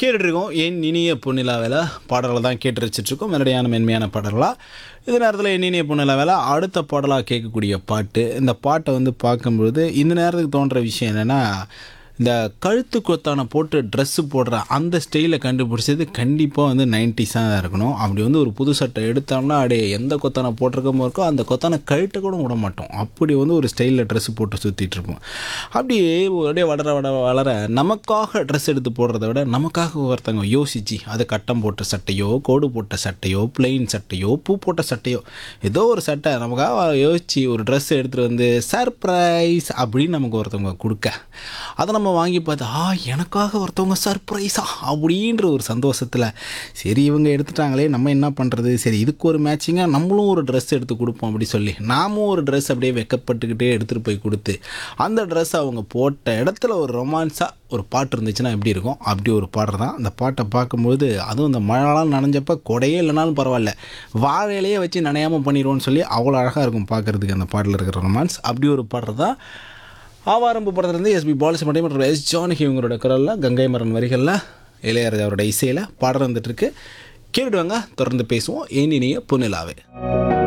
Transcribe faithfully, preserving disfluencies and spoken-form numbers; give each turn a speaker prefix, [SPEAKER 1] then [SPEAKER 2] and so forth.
[SPEAKER 1] கேட்டுட்ருக்கோம் என் இனிய பொன்னிலாவில் பாடல்கள் தான் கேட்டு ரசிச்சிட்ருக்கோம். மெலடியான மென்மையான பாடல்களாக இது நேரத்தில் என் இனிய பொன்னிலாவில் அடுத்த பாடலாக கேட்கக்கூடிய பாட்டு. இந்த பாட்டை வந்து பார்க்கும்பொழுது இந்த நேரத்துக்கு தோன்ற விஷயம் என்னென்னா, இந்த கழுத்து கொத்தான போட்டு ட்ரெஸ்ஸு போடுற அந்த ஸ்டைலை கண்டுபிடிச்சது கண்டிப்பாக வந்து நைன்டிஸாக தான் இருக்கணும். அப்படி வந்து ஒரு புது சட்டை எடுத்தோம்னா அப்படியே எந்த கொத்தான போட்டிருக்கமோ இருக்கோ அந்த கொத்தான கழுட்டை கூட விட மாட்டோம். அப்படி வந்து ஒரு ஸ்டைலில் ட்ரெஸ்ஸு போட்டு சுற்றிட்டுருப்போம். அப்படியே அப்படியே வளர வளர வளர நமக்காக ட்ரெஸ் எடுத்து போடுறத விட நமக்காக ஒருத்தவங்க யோசிச்சு அது கட்டம் போட்ட சட்டையோ, கோடு போட்ட சட்டையோ, பிளெயின் சட்டையோ, பூ போட்ட சட்டையோ, ஏதோ ஒரு சட்டை நமக்காக யோசித்து ஒரு ட்ரெஸ் எடுத்துகிட்டு வந்து சர்ப்ரைஸ் அப்படின்னு நமக்கு ஒருத்தவங்க கொடுக்க, அதை நம்ம வாங்கி பார்த்தா ஆ எனக்காக ஒருத்தவங்க சர்ப்ரைஸா அப்படின்ற ஒரு சந்தோஷத்தில் சரி இவங்க எடுத்துட்டாங்களே நம்ம என்ன பண்ணுறது, சரி இதுக்கு ஒரு மேட்சிங்காக நம்மளும் ஒரு ட்ரெஸ் எடுத்து கொடுப்போம் அப்படி சொல்லி நாமும் ஒரு ட்ரெஸ் அப்படியே வெக்கப்பட்டுக்கிட்டே எடுத்துகிட்டு போய் கொடுத்து அந்த ட்ரெஸ் அவங்க போட்ட இடத்துல ஒரு ரொமான்ஸாக ஒரு பாட்டு இருந்துச்சுன்னா எப்படி இருக்கும், அப்படி ஒரு பாட்டு தான். அந்த பாட்டை பார்க்கும்போது அதுவும் இந்த மழைலாம் நனைஞ்சப்போ கொடையே இல்லைனாலும் பரவாயில்ல வாழையிலேயே வச்சு நனையாமல் பண்ணிடுவோன்னு சொல்லி அவ்வளோ அழகாக இருக்கும் பார்க்குறதுக்கு அந்த பாட்டில் இருக்கிற ரொமான்ஸ். அப்படி ஒரு பாட்டு தான் ஆவாரம்பு படத்துலேருந்து எஸ்பி பாலசுப்ரமணியம் மற்றும் எஸ் ஜானகி இவங்களோட குரலில் கங்கை மரன் வரிகளில் இளையராஜா அவரோட இசையில் பாடல் வந்துட்டுருக்கு. கேட்டுடுவாங்க, தொடர்ந்து பேசுவோம். ஏன் இனிய பொன்னிலாவே.